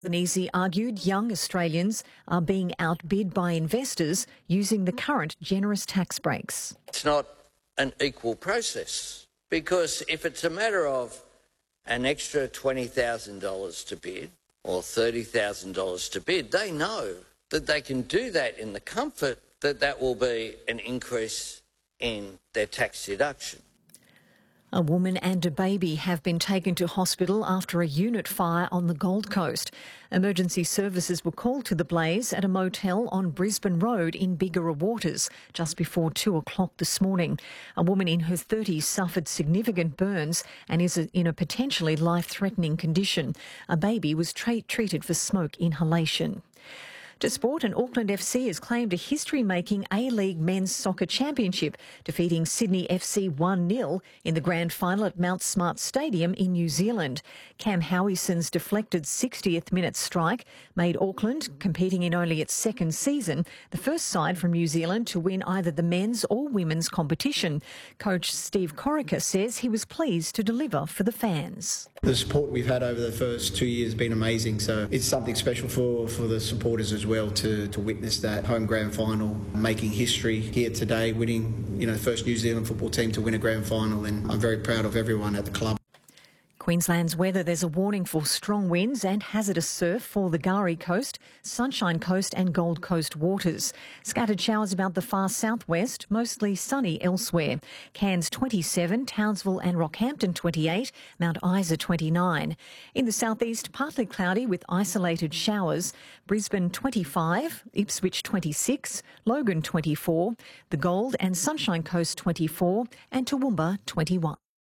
Albanese argued young Australians are being outbid by investors using the current generous tax breaks. It's not an equal process, because if it's a matter of an extra $20,000 to bid or $30,000 to bid, they know that they can do that in the comfort that that will be an increase in their tax deduction. A woman and a baby have been taken to hospital after a unit fire on the Gold Coast. Emergency services were called to the blaze at a motel on Brisbane Road in Bigara Waters just before 2 o'clock this morning. A woman in her 30s suffered significant burns and is in a potentially life-threatening condition. A baby was treated for smoke inhalation. To sport, and Auckland FC has claimed a history-making A-League Men's Soccer Championship, defeating Sydney FC 1-0 in the grand final at Mount Smart Stadium in New Zealand. Cam Howieson's deflected 60th minute strike made Auckland, competing in only its second season, the first side from New Zealand to win either the men's or women's competition. Coach Steve Corica says he was pleased to deliver for the fans. The support we've had over the first 2 years has been amazing, so it's something special for the supporters as well to witness that home grand final, making history here today, winning, the first New Zealand football team to win a grand final, and I'm very proud of everyone at the club. Queensland's weather, there's a warning for strong winds and hazardous surf for the Gari Coast, Sunshine Coast and Gold Coast waters. Scattered showers about the far southwest, mostly sunny elsewhere. Cairns 27, Townsville and Rockhampton 28, Mount Isa 29. In the southeast, partly cloudy with isolated showers. Brisbane 25, Ipswich 26, Logan 24, the Gold and Sunshine Coast 24 and Toowoomba 21.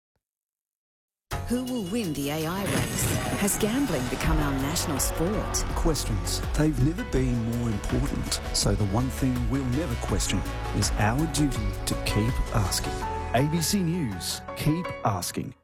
Who will win the AI race? Has gambling become our national sport? Questions. They've never been more important. So the one thing we'll never question is our duty to keep asking. ABC News. Keep asking.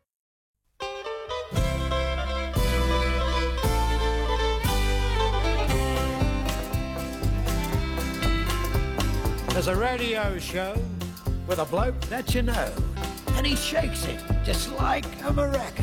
There's a radio show with a bloke that you know, and he shakes it just like a maraca.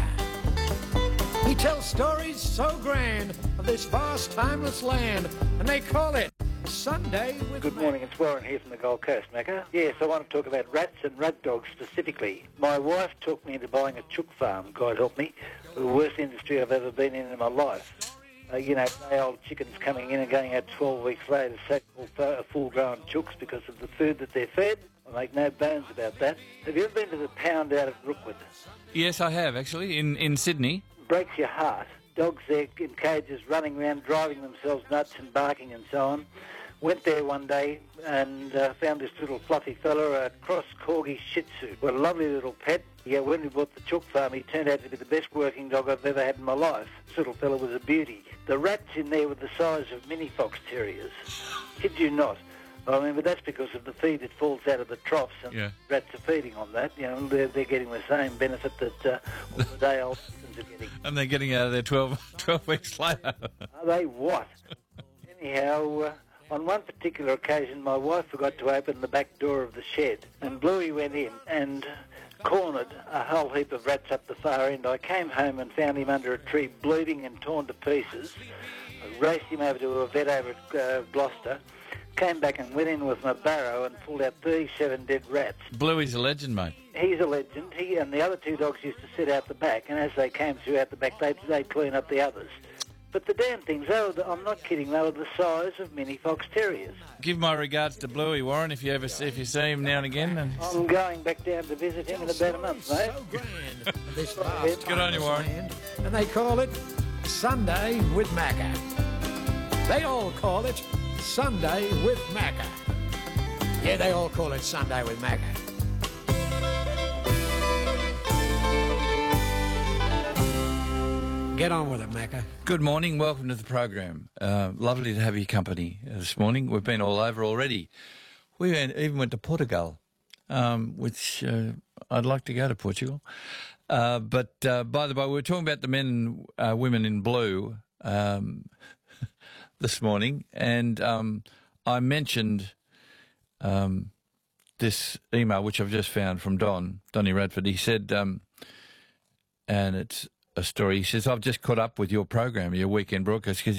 He tells stories so grand of this vast, timeless land, and they call it Sunday with Good morning, it's Warren here from the Gold Coast, Macca. Yes, I want to talk about rats and rat dogs specifically. My wife took me into buying a chook farm, God help me, the worst industry I've ever been in my life. Day-old chickens coming in and going out 12 weeks later, so full-grown chooks because of the food that they're fed. I make no bones about that. Have you ever been to the pound out of Rookwood? Yes, I have, actually, in Sydney. Breaks your heart. Dogs there in cages running around, driving themselves nuts and barking and so on. Went there one day and found this little fluffy fella, a cross corgi shih tzu. What a lovely little pet. Yeah, when we bought the chook farm, he turned out to be the best working dog I've ever had in my life. This little fella was a beauty. The rats in there were the size of mini fox terriers. Kid you not. But that's because of the feed that falls out of the troughs, and rats are feeding on that. They're getting the same benefit that all the day-old chickens are getting. And they're getting out of there 12 weeks later. Are they what? Anyhow, on one particular occasion, my wife forgot to open the back door of the shed, and Bluey went in and cornered a whole heap of rats up the far end. I came home and found him under a tree, bleeding and torn to pieces. I raced him over to a vet over at Gloucester. Came back and went in with my barrow and pulled out 37 dead rats. Bluey's a legend, mate. He's a legend. He and the other two dogs used to sit out the back, and as they came through out the back, they'd clean up the others. But the damn things, I'm not kidding, they were the size of mini fox terriers. Give my regards to Bluey, Warren, if you see him now and again. And I'm going back down to visit him in about a month, mate. So grand, this vast, good on you, Warren. land, and they call it Sunday with Macca. They all call it Sunday with Macca. Yeah, they all call it Sunday with Macca. Get on with it, Macca. Good morning, welcome to the program. Lovely to have your company this morning. We've been all over already. We even went to Portugal, which I'd like to go to Portugal. But by the way, we were talking about the men and women in blue this morning, and I mentioned this email which I've just found from Donny Radford. He said, and it's a story. He says, I've just caught up with your program, your weekend broadcast, because